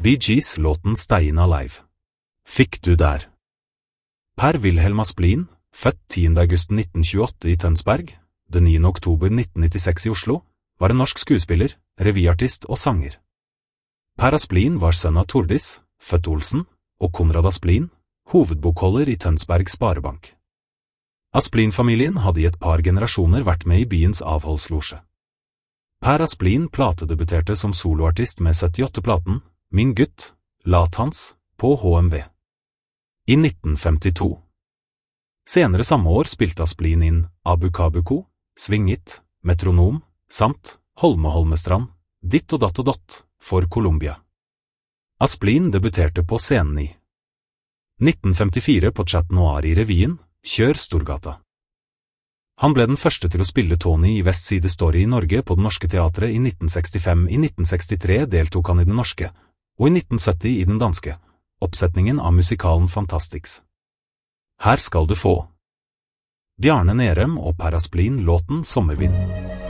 Bee Gees låten Stayin' Alive. Fikk du der? Per Wilhelm Asplin, født 10. august 1928 i Tønsberg, den 9. oktober 1996 i Oslo, var en norsk skuespiller, revyartist og sanger. Per Asplin var sønn av Tordis, født Olsen, og Konrad Asplin, hovedbokholder i Tønsberg Sparebank. Asplin-familien hadde i et par generasjoner vært med i byens avholdslosje. Per Asplin platedebuterte som soloartist med 78-platen Min gutt, lat hans, på HMV. I 1952. Senere samme år spilte Asplin inn Abukabuko, Svingit, Metronom, samt Holme-Holmestrand, Ditt og datt og dott, for Columbia. Asplin debuterte på scenen i 1954 på Chat Noir i revyen Kjør Storgata. Han ble den første til å spille Tony i West Side Story i Norge på Det Norske Teatret i 1965. I 1963 deltok han i den norske, og i 1970 i den danske, oppsetningen av musikalen Fantastics. Her skal du få Bjarne Nerem og Per Asplin låten Sommervind.